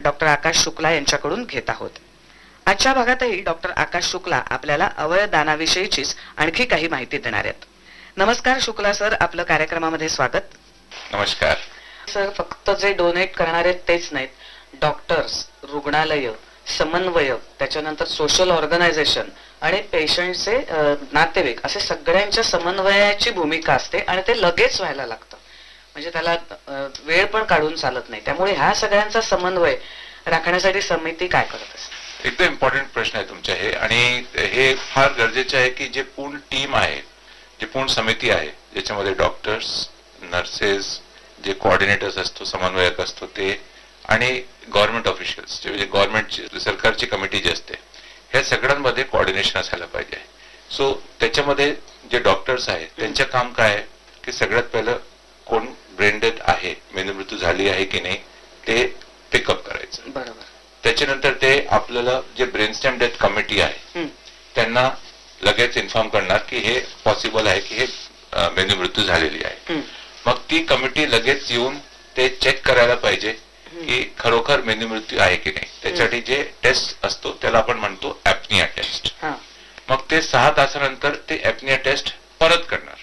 Doctor आकाश शुक्ला यांच्याकडून घेत आहोत. आजच्या भागातही डॉक्टर आकाश शुक्ला आपल्याला अवयवदानाविषयीचीच आणखी काही माहिती देणार आहेत. नमस्कार शुक्ला सर, आपलं कार्यक्रमामध्ये स्वागत. नमस्कार सर. फक्त जे डोनेट करणार आहेत तेच नाहीत, डॉक्टर्स, रुग्णालय, समन्वय, त्याच्यानंतर सोशल ऑर्गनायझेशन आणि पेशंटचे नातेवाईक असे सगळ्यांच्या समन्वयाची भूमिका असते आणि ते लगेच व्हायला लागतं. म्हणजे त्याला वेळ पण काढून चालत नाही. त्यामुळे ह्या सगळ्यांचा समन्वय राखण्यासाठी समिती काय करत असते? एकदम इम्पॉर्टंट प्रश्न आहे तुमचा हे, आणि हे फार गरजेचं आहे की जे पूर्ण टीम आहे, जे पूर्ण समिती आहे, ज्याच्यामध्ये डॉक्टर्स, नर्सेस, जे कोऑर्डिनेटर्स असतो, समन्वयक असतो ते, आणि गव्हर्नमेंट ऑफिशियल्स, जे म्हणजे गव्हर्नमेंटची सरकारची कमिटी जी असते, ह्या सगळ्यांमध्ये कोऑर्डिनेशन असायला पाहिजे. सो त्याच्यामध्ये जे डॉक्टर्स आहेत त्यांचं काम काय आहे की सगळ्यात पहिलं कोण ब्रेन डेथ आहे, मेंदूमृत्यू झाली आहे की नाही ते पिकअप करायचं. बरोबर. त्याच्यानंतर ते आपल्याला जे ब्रेनस्टेम डेथ कमिटी आहे त्यांना लगेच इन्फॉर्म करणार की हे पॉसिबल आहे की हे मेंदूमृत्यू झालेली आहे. मग ती कमिटी लगेच येऊन ते चेक करायला पाहिजे की खरोखर मेंदूमृत्यू आहे की नाही. त्याच्यासाठी जे टेस्ट असतो त्याला आपण म्हणतो ऍपनिया टेस्ट. मग ते 6 तासानंतर ते ऍपनिया टेस्ट परत करणार.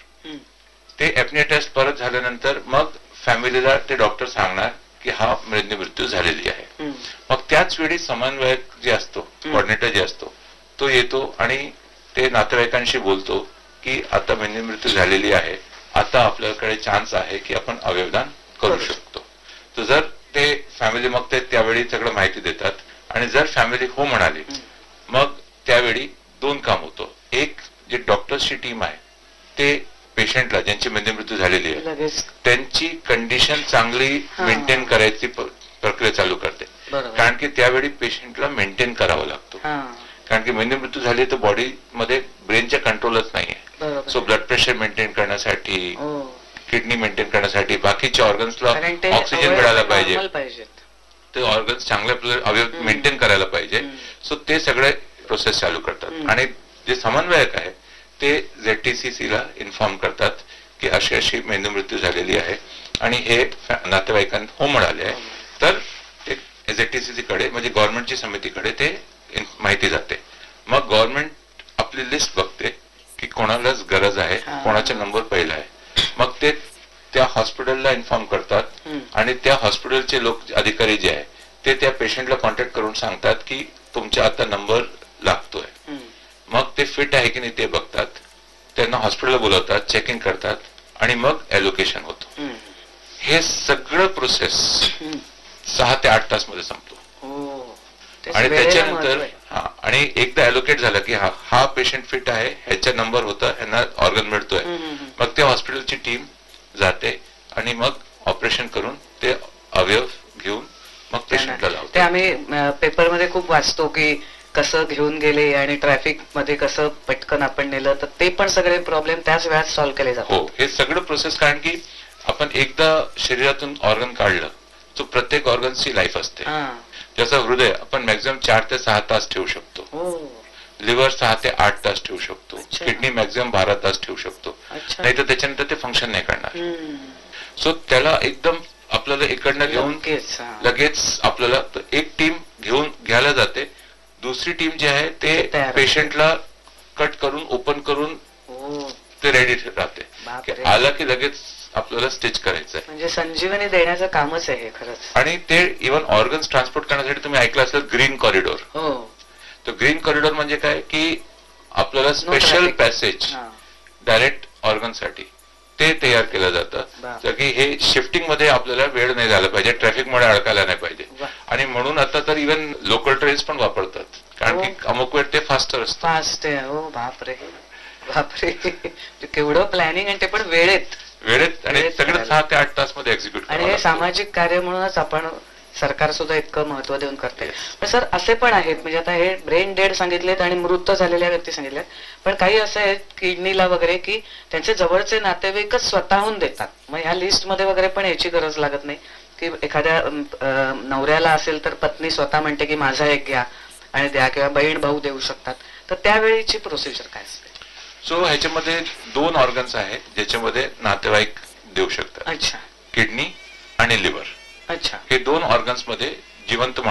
ते ऍपनिया टेस्ट परत झाल्यानंतर मग फॅमिलीला ते डॉक्टर सांगणार की हा मेंदूमृत्यू झालेली आहे. मग त्याच वेळी समन्वयक जे असतो, कोऑर्डिनेटर जे असतो, तो येतो आणि ते नातेवाईकांशी बोलतो की आता मेंदूमृत्यू झालेली आहे, आता आपल्याकडे चान्स आहे की आपण अवयवदान करू शकतो. तर जर ते फॅमिली मग ते त्यावेळी सगळं माहिती देतात, आणि जर फॅमिली हो म्हणाली मग त्यावेळी 2 काम होतो. एक, जे डॉक्टर्सची टीम आहे ते पेशंटला, ज्यांची मेंदूमृत्यू झालेली आहे, त्यांची कंडिशन चांगली मेंटेन करायची प्रक्रिया चालू करते. कारण की त्यावेळी पेशंटला मेंटेन करावं लागतो. कारण की मेंदूमृत्यू झाली तर बॉडी मध्ये ब्रेनच्या कंट्रोलच नाहीये. सो ब्लड प्रेशर मेंटेन करण्यासाठी, किडनी मेंटेन करण्यासाठी, बाकीच्या ऑर्गन्सला ऑक्सिजन मिळायला पाहिजे, ते ऑर्गन्स चांगल्या अवयव मेंटेन करायला पाहिजे. सो ते सगळे प्रोसेस चालू करतात. आणि जे समन्वयक आहे ते ZTCC ला इन्फॉर्म करतात की अशी अशी मेंदूमृत्यू झालेली आहे आणि हे नातेवाईकांना हो म्हणाले आहे, तर ते ZTCC कडे, म्हणजे गव्हर्नमेंटची समितीकडे ते माहिती जाते. मग गव्हर्नमेंट आपली लिस्ट बघते की कोणालाच गरज आहे, कोणाचा नंबर पहिला आहे. मग ते त्या हॉस्पिटलला इन्फॉर्म करतात आणि त्या हॉस्पिटलचे लोक, अधिकारी जे आहे ते त्या पेशंटला कॉन्टॅक्ट करून सांगतात की तुमचा आता नंबर लागतोय. मग ते फिट आहे की नाही ते बघतात, त्यांना हॉस्पिटलला बोलवतात, चेकिंग करतात आणि मग एलोकेशन होतं. हे सगळं प्रोसेस 6 ते 8 तास मध्ये संपतो. आणि त्याच्यानंतर आणि एकदा एलोकेट झालं की हा पेशंट फिट आहे, ह्याचा नंबर होता, ह्यांना ऑर्गन मिळतोय, मग त्या हॉस्पिटलची टीम जाते आणि मग ऑपरेशन करून ते अवयव घेऊन मग पेशंटला लावते. ते आम्ही पेपरमध्ये खूप वाचतो की कसं घेऊन गेले आणि ट्रॅफिक मध्ये कसं पटकन आपण नेलं, तर ते पण सगळे प्रॉब्लेम त्याच वेळात सॉल्व्ह केले जातात. हो, हे सगळं प्रोसेस, कारण की आपण एकदा शरीरातून ऑर्गन काढलं तर प्रत्येक ऑर्गनची लाईफ असते. जसं हृदय आपण मॅक्झिमम 4 ते 6 तास ठेवू शकतो, लिव्हर 6 ते 8 तास ठेवू शकतो, किडनी मॅक्झिमम 12 तास ठेवू शकतो, नाही तर त्याच्यानंतर ते फंक्शन नाही करणार. सो त्याला एकदम आपल्याला इकडनं घेऊन लगेच आपल्याला एक टीम घेऊन घ्यायला जाते. दुसरी टीम जी आहे ते पेशंटला कट करून, ओपन करून ते रेडी राहते. आला की लगेच आपल्याला स्टिच करायचं आहे. म्हणजे संजीवनी देण्याचं कामच आहे खरंच. आणि ते इव्हन ऑर्गन्स ट्रान्सपोर्ट करण्यासाठी तुम्ही ऐकलं असेल ग्रीन कॉरिडॉर. तर ग्रीन कॉरिडॉर म्हणजे काय की आपल्याला स्पेशल पॅसेज डायरेक्ट ऑर्गन साठी ते तयार केलं जातं की हे शिफ्टिंग मध्ये आपल्याला वेळ नाही झाला पाहिजे, ट्रॅफिक मुळे अडकायला नाही पाहिजे. आणि म्हणून आता तर इव्हन लोकल ट्रेन्स पण वापरतात, कारण की अमुक वेळ ते फास्टर असतं. फास्ट आहे. हो बापरे बापरे, केवढं प्लॅनिंग, आणि ते पण वेळेत आणि सगळं 6 ते 8 तास मध्ये एक्झिक्यूट. आणि हे सामाजिक कार्य म्हणूनच आपण सरकार सुद्धा इतकं महत्व देऊन करते. पण सर असे पण आहेत, म्हणजे आता हे ब्रेन डेड सांगितलेत आणि मृत झालेल्या व्यक्ती सांगितल्यात, पण काही असे आहेत किडनीला वगैरे की त्यांचे जवळचे नातेवाईकच स्वतःहून देतात. मग ह्या लिस्ट मध्ये वगैरे पण याची गरज लागत नाही की एखाद्या नवऱ्याला असेल तर पत्नी स्वतः म्हणते की माझा एक घ्या आणि द्या, किंवा बहीण भाऊ देऊ शकतात, तर त्यावेळीची प्रोसिजर काय असते? सो ह्याच्यामध्ये 2 ऑर्गन्स आहेत ज्याच्यामध्ये नातेवाईक देऊ शकतात. अच्छा. किडनी आणि लिव्हर. अच्छा. हे 2 ऑर्गन्स मध्ये जिवंत